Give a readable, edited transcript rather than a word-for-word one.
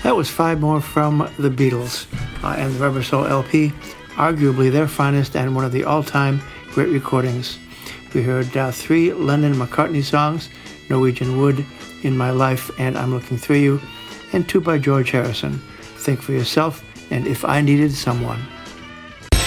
That was 5 more from the Beatles and the Rubber Soul LP, arguably their finest and one of the all-time great recordings. We heard 3 Lennon McCartney songs, Norwegian Wood, In My Life, and I'm Looking Through You, and 2 by George Harrison, Think for Yourself and If I Needed Someone.